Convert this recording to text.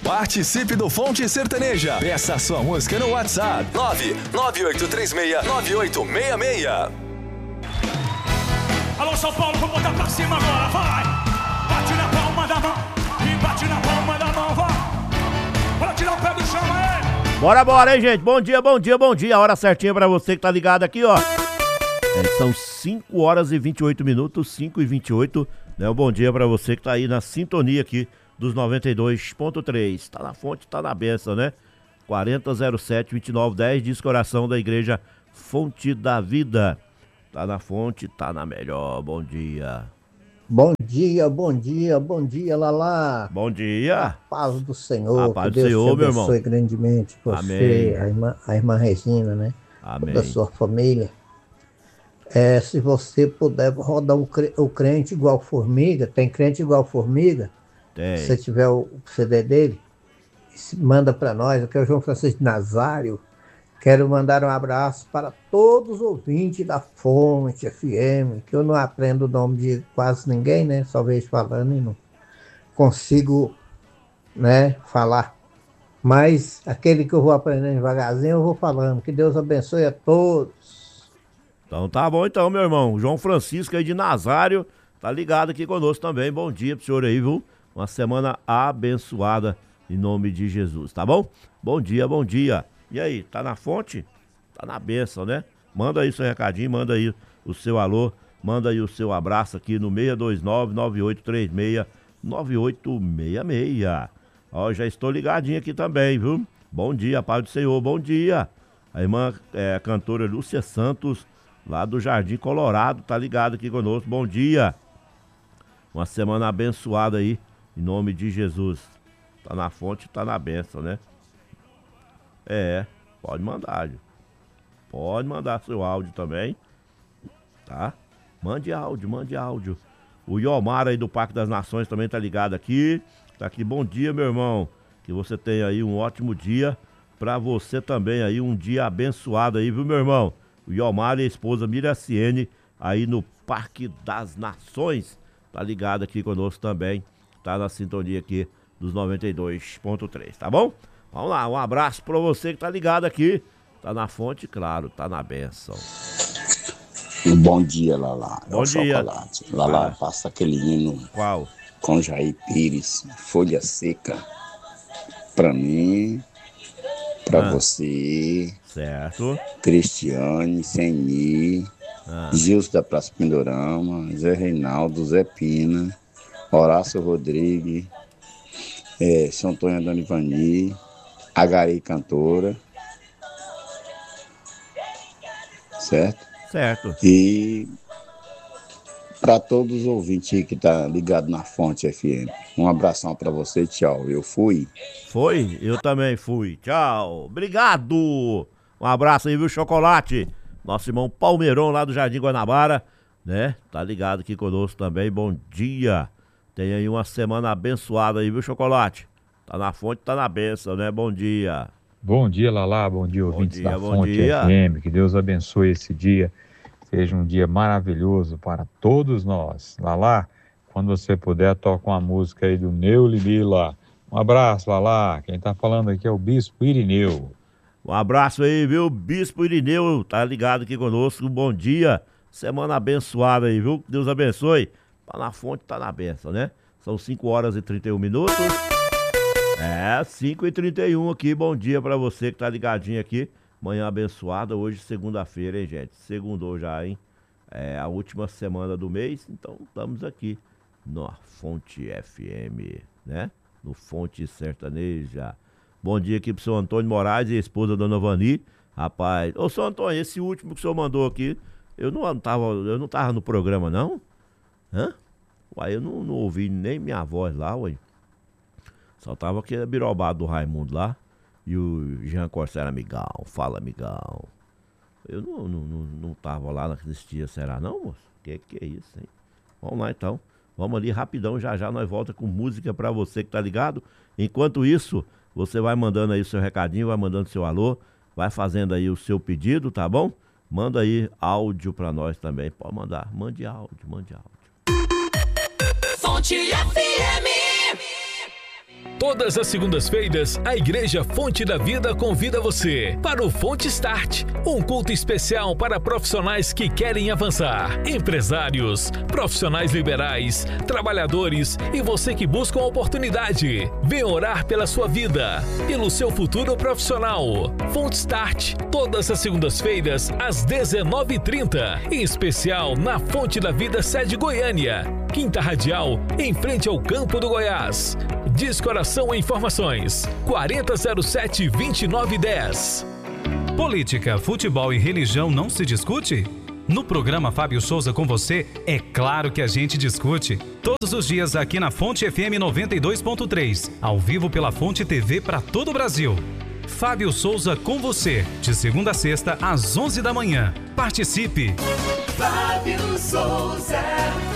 Participe do Fonte Sertaneja. Peça a sua música no WhatsApp 998369866. Alô, São Paulo, vamos botar pra cima agora, vai! Bate na palma da mão e bate na palma da mão, vai! Bora tirar o pé do chão, aí! Bora, hein, gente? Bom dia. A hora certinha pra você que tá ligado aqui, ó. São 5 horas e 28 minutos, 5 e 28, né? Um bom dia pra você que tá aí na sintonia aqui dos 92.3. Tá na fonte, tá na benção, né? 4007-2910, diz coração da igreja Fonte da Vida. Tá na fonte, tá na melhor. Bom dia. Bom dia, Lala. Bom dia. A paz do Senhor. A paz que do Deus Senhor, te meu irmão. abençoe grandemente. Você, Amém. a irmã Regina, né? Amém. Da sua família. Se você puder rodar o crente igual formiga, tem crente igual formiga? Tem. Se você tiver o CD dele, manda para nós. Aqui é o João Francisco de Nazário. Quero mandar um abraço para todos os ouvintes da Fonte FM, que eu não aprendo o nome de quase ninguém, né? Só vejo falando e não consigo, né, falar. Mas aquele que eu vou aprendendo devagarzinho, eu vou falando. Que Deus abençoe a todos. Então tá bom então, meu irmão. João Francisco aí de Nazário, tá ligado aqui conosco também. Bom dia pro senhor aí, viu? Uma semana abençoada em nome de Jesus, tá bom? Bom dia. E aí, tá na fonte? Tá na bênção, né? Manda aí seu recadinho, manda aí o seu alô, manda aí o seu abraço aqui no 629-9836-9866. Ó, já estou ligadinho aqui também, viu? Bom dia, Pai do Senhor, bom dia. A irmã cantora Lúcia Santos, lá do Jardim Colorado, tá ligado aqui conosco, bom dia. Uma semana abençoada aí, em nome de Jesus. Tá na fonte, tá na bênção, né? Pode mandar, Gil. Pode mandar seu áudio também, tá? Mande áudio. O Iomar aí do Parque das Nações também tá ligado aqui. Tá aqui, bom dia, meu irmão. Que você tenha aí um ótimo dia. Pra você também aí, um dia abençoado aí, viu, meu irmão? O Iomar e a esposa Miraciene aí no Parque das Nações. Tá ligado aqui conosco também. Tá na sintonia aqui dos 92.3, tá bom? Vamos lá, um abraço pra você que tá ligado aqui. Tá na fonte, claro, tá na bênção. Bom dia, Lala. Bom dia. Chocolate. Lala, passa aquele hino. Qual? Com Jair Pires, Folha Seca. Pra mim, pra você. Certo. Cristiane, Seni, Gilson da Praça Pindorama, Zé Reinaldo, Zé Pina, Horácio Rodrigues, São Antônio Dona Ivani, Agari Cantora, certo? E para todos os ouvintes que tá ligado na Fonte FM, um abração para você, tchau. Eu fui. Foi? Eu também fui. Tchau. Obrigado. Um abraço aí, viu, Chocolate? Nosso irmão Palmeirão lá do Jardim Guanabara, né? Tá ligado aqui conosco também. Bom dia. Tem aí uma semana abençoada aí, viu, Chocolate? Tá na fonte, tá na bênção, né? Bom dia. Bom dia, Lala. Bom dia, ouvintes da Fonte FM. Que Deus abençoe esse dia. Seja um dia maravilhoso para todos nós. Lala, quando você puder, toca uma música aí do Neulibila. Um abraço, Lala. Quem tá falando aqui é o Bispo Irineu. Um abraço aí, viu? Bispo Irineu tá ligado aqui conosco. Bom dia. Semana abençoada aí, viu? Deus abençoe. Tá na fonte, tá na bênção, né? São 5 horas e 31 minutos. 5h31 aqui. Bom dia pra você que tá ligadinho aqui. Manhã abençoada. Hoje, segunda-feira, hein, gente? Segundou já, hein? É a última semana do mês. Então, estamos aqui na Fonte FM, né? No Fonte Sertaneja. Bom dia aqui pro seu Antônio Moraes e a esposa Dona Vani. Rapaz, ô seu Antônio, esse último que o senhor mandou aqui, eu não tava no programa, não? Hã? Uai, eu não ouvi nem minha voz lá, uai. Só tava aquele birobado do Raimundo lá. E o Jean Corsair, amigão, fala, amigão. Eu não tava lá naqueles dias, será não, moço? Que é isso, hein? Vamos lá então. Vamos ali rapidão, já nós volta com música pra você que tá ligado. Enquanto isso, você vai mandando aí o seu recadinho, vai mandando seu alô, vai fazendo aí o seu pedido, tá bom? Manda aí áudio pra nós também, pode mandar. Mande áudio. Fonte FM. Todas as segundas-feiras, a Igreja Fonte da Vida convida você para o Fonte Start, um culto especial para profissionais que querem avançar, empresários, profissionais liberais, trabalhadores e você que busca uma oportunidade. Venha orar pela sua vida, pelo seu futuro profissional. Fonte Start, todas as segundas-feiras, às 19h30, em especial na Fonte da Vida, sede Goiânia, Quinta Radial, em frente ao Campo do Goiás. Discoração e informações 4007-2910. Política, futebol e religião não se discute? No programa Fábio Souza com você, é claro que a gente discute. Todos os dias aqui na Fonte FM 92.3, ao vivo pela Fonte TV para todo o Brasil. Fábio Souza com você, de segunda a sexta às 11 da manhã. Participe! Fábio Souza.